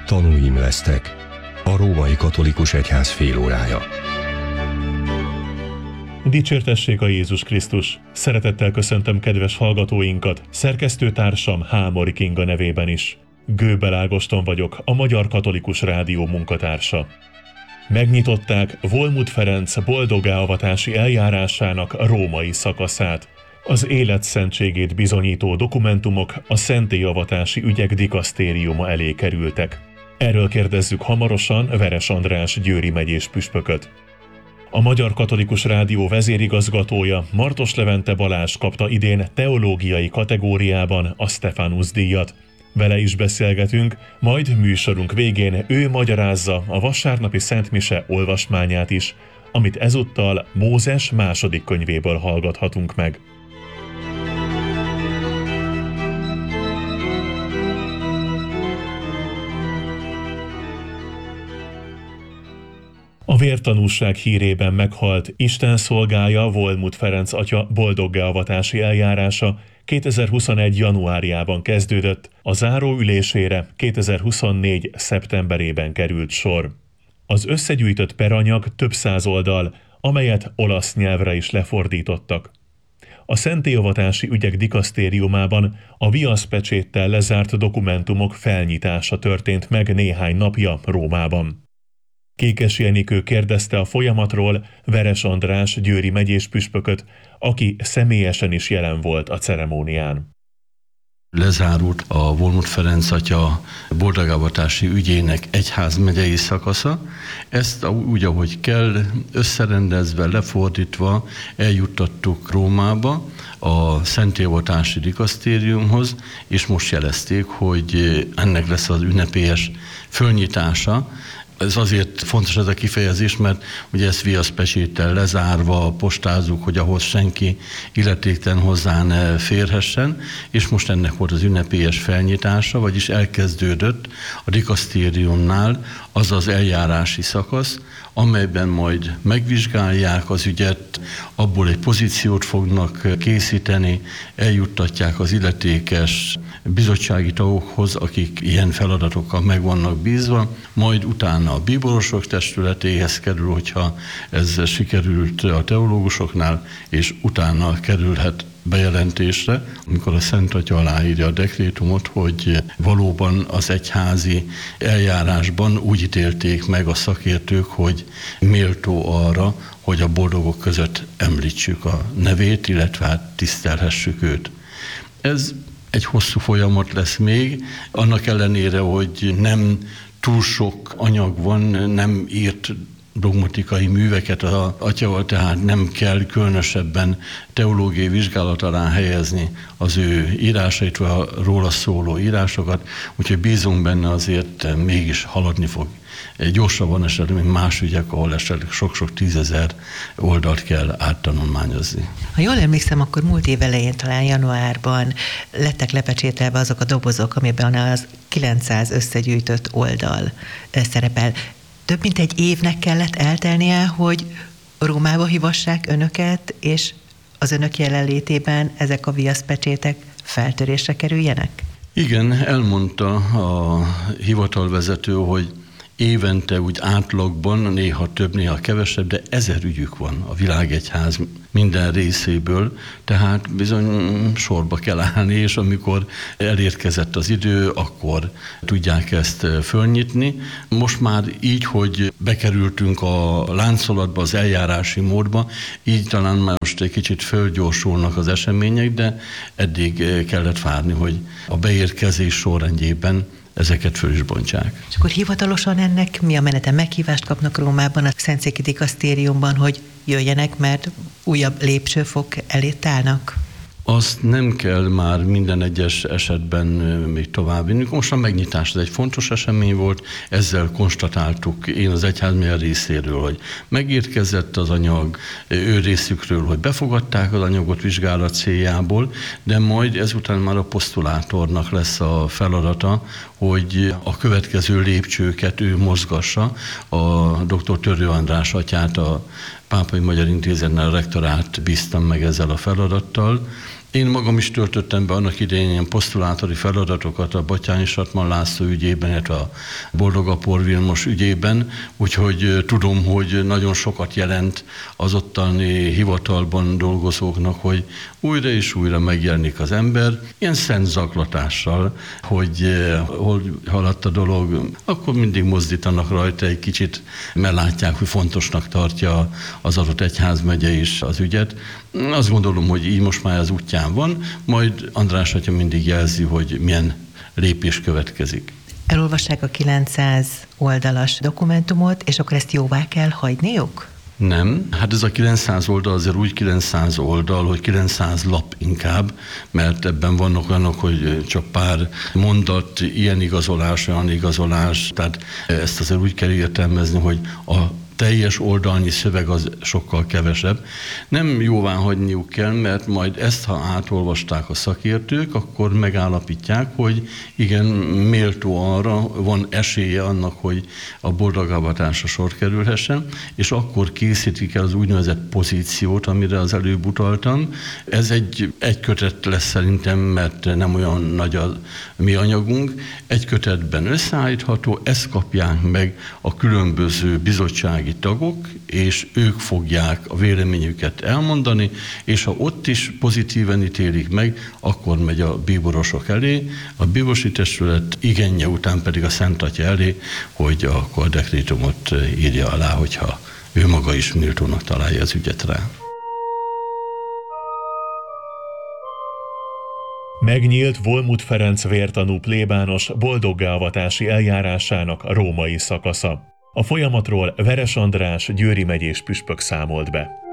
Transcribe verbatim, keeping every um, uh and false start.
Tanúim lesztek. A római katolikus egyház félórája. Dicsértessék a Jézus Krisztus! Szeretettel köszöntöm kedves hallgatóinkat, szerkesztőtársam Hámori Kinga nevében is. Gőbel Ágoston vagyok, a Magyar Katolikus Rádió munkatársa. Megnyitották Volmut Ferenc boldoggá-avatási eljárásának római szakaszát. Az életszentségét bizonyító dokumentumok a szentélyavatási ügyek dikasztériuma elé kerültek. Erről kérdezzük hamarosan Veres András győri megyés püspököt. A Magyar Katolikus Rádió vezérigazgatója, Martos Levente Balázs kapta idén teológiai kategóriában a Stephanus díjat. Vele is beszélgetünk, majd műsorunk végén ő magyarázza a vasárnapi szentmise olvasmányát is, amit ezúttal Mózes második könyvéből hallgathatunk meg. A vértanúság hírében meghalt Isten szolgája Volmut Ferenc atya boldoggá-avatási eljárása kétezer-huszonegy januárjában kezdődött, a záró ülésére kétezer-huszonnégy szeptemberében került sor. Az összegyűjtött peranyag több száz oldal, amelyet olasz nyelvre is lefordítottak. A szentélyavatási ügyek dikasztériumában a viaszpecséttel lezárt dokumentumok felnyitása történt meg néhány napja Rómában. Kékes Jenikő kérdezte a folyamatról Veres András győri megyés püspököt, aki személyesen is jelen volt a ceremónián. Lezárult a Volmut Ferenc atya boldoggá-avatási ügyének egyházmegyei szakasza. Ezt úgy, ahogy kell, összerendezve, lefordítva eljuttattuk Rómába, a szentélyavatási dikasztériumhoz, és most jelezték, hogy ennek lesz az ünnepélyes fölnyitása. Ez azért fontos ez a kifejezés, mert ugye ezt viaszpecséttel lezárva postázzuk, hogy ahhoz senki illetéktelen hozzá ne férhessen, és most ennek volt az ünnepélyes felnyitása, vagyis elkezdődött a dikasztériumnál az az eljárási szakasz, amelyben majd megvizsgálják az ügyet, abból egy pozíciót fognak készíteni, eljuttatják az illetékes bizottsági tagokhoz, akik ilyen feladatokkal meg vannak bízva, majd utána a bíborosok testületéhez kerül, hogyha ez sikerült a teológusoknál, és utána kerülhet bejelentésre, amikor a Szent Atya aláírja a dekrétumot, hogy valóban az egyházi eljárásban úgy ítélték meg a szakértők, hogy méltó arra, hogy a boldogok között említsük a nevét, illetve hát tisztelhessük őt. Ez egy hosszú folyamat lesz még, annak ellenére, hogy nem túl sok anyag van, nem írt dogmatikai műveket az atyával, tehát nem kell különösebben teológiai vizsgálat alá helyezni az ő írásait, vagy a róla szóló írásokat, úgyhogy bízunk benne, azért mégis haladni fog. Gyorsabban esetleg, mint más ügyek, ahol esetleg sok-sok tízezer oldalt kell áttanulmányozni. Ha jól emlékszem, akkor múlt év elején, talán januárban lettek lepecsételve azok a dobozok, amiben az kilencszáz összegyűjtött oldal szerepel. Több mint egy évnek kellett eltelnie, hogy Rómába hívassák önöket, és az önök jelenlétében ezek a viaszpecsétek feltörésre kerüljenek? Igen, elmondta a hivatalvezető, hogy évente úgy átlagban, néha több, néha kevesebb, de ezer ügyük van a világegyház minden részéből, tehát bizony sorba kell állni, és amikor elérkezett az idő, akkor tudják ezt fölnyitni. Most már így, hogy bekerültünk a láncolatba, az eljárási módba, így talán már most egy kicsit fölgyorsulnak az események, de eddig kellett várni, hogy a beérkezés sorrendjében ezeket föl is bontsák. És akkor hivatalosan ennek mi a menete? Meghívást kapnak Rómában, a Szentszéki dikasztériumban, hogy jöjjenek, mert újabb lépcsőfok elé állnak? Azt nem kell már minden egyes esetben még tovább vinnünk. Most a megnyitás az egy fontos esemény volt, ezzel konstatáltuk én az egyházmegye részéről, hogy megérkezett az anyag, ő részükről, hogy befogadták az anyagot vizsgálat céljából, de majd ezután már a posztulátornak lesz a feladata, hogy a következő lépcsőket ő mozgassa. A doktor Törő András atyát, a Pápai Magyar Intézetnél a rektorát bíztam meg ezzel a feladattal, Én magam is töltöttem be annak idején ilyen posztulátori feladatokat a Batthyány Sattmann László ügyében, illetve a Boldog-Apor Vilmos ügyében, úgyhogy tudom, hogy nagyon sokat jelent az ottani hivatalban dolgozóknak, hogy újra és újra megjelenik az ember, ilyen szent zaklatással, hogy hol haladt a dolog, akkor mindig mozdítanak rajta egy kicsit, mert látják, hogy fontosnak tartja az adott egyházmegye is az ügyet. Azt gondolom, hogy így most már az útján van, majd András atya mindig jelzi, hogy milyen lépés következik. Elolvassák a kilencszáz oldalas dokumentumot, és akkor ezt jóvá kell hagyniuk? Nem, hát ez a kilencszáz oldal azért úgy kilencszáz oldal, hogy kilencszáz lap inkább, mert ebben vannak olyanok, hogy csak pár mondat, ilyen igazolás, olyan igazolás, tehát ezt azért úgy kell értelmezni, hogy a teljes oldalnyi szöveg az sokkal kevesebb. Nem jóvá hagyniuk kell, mert majd ezt, ha átolvasták a szakértők, akkor megállapítják, hogy igen, méltó arra, van esélye annak, hogy a boldogavatásra sor kerülhessen, és akkor készítik el az úgynevezett pozíciót, amire az előbb utaltam. Ez egy, egy kötet lesz szerintem, mert nem olyan nagy a mi anyagunk. Egy kötetben összeállítható, ezt kapják meg a különböző bizottsági tagok, és ők fogják a véleményüket elmondani, és ha ott is pozitíven ítélik meg, akkor megy a bíborosok elé, a bíbosi testület igenje után pedig a Szent Atya elé, hogy akkor a dekrétumot írja alá, hogyha ő maga is méltónak találja az ügyet rá. Megnyílt Volmut Ferenc vértanú plébános boldoggáavatási eljárásának római szakasza. A folyamatról Veres András győri megyés püspök számolt be.